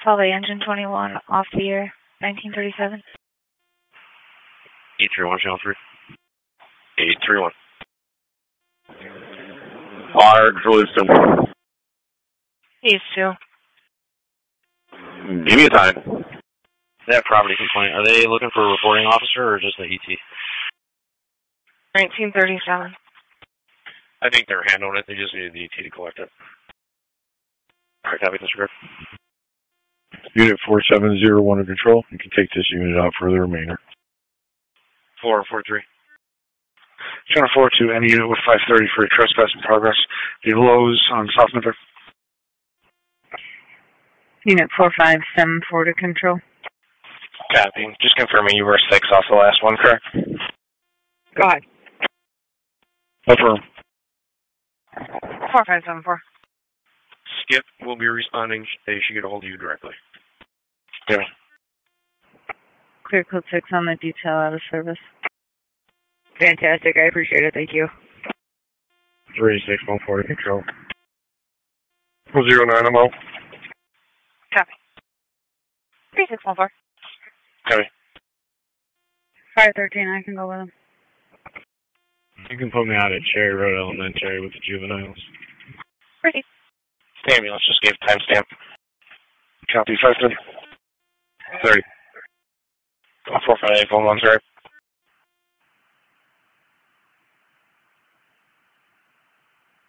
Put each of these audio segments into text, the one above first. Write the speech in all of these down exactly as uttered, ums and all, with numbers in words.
Solvay engine twenty-one, off the air, nineteen thirty-seven. eight three one, channel three. eight three one. Fire, Houston. East two. Give me a time. That property complaint, are they looking for a reporting officer or just the E T? nineteen thirty-seven. I think they're handling it. They just needed the E T to collect it. All right, copy, Mister Griff. Unit four seven zero one in control. You can take this unit out for the remainder. four four three. Channel four to any unit with five thirty for a trespass in progress. The Lowe's on South Memphis. Unit four five seven four to control. Copy. Just confirming you were six off the last one, correct? Go ahead. Affirm. four five seven four. Skip will be responding. They should get a hold of you directly. Yeah. Clear code six on the detail out of service. Fantastic. I appreciate it. Thank you. three six one four to control. zero nine M O. Copy. three six one four. Copy. five thirteen, I can go with him. You can put me out at Cherry Road Elementary with the juveniles. Proceed. The ambulance just gave timestamp. Copy, five thirty. thirty. four five eight, phone one, sorry.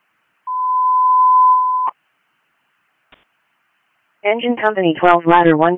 Engine Company twelve, ladder one.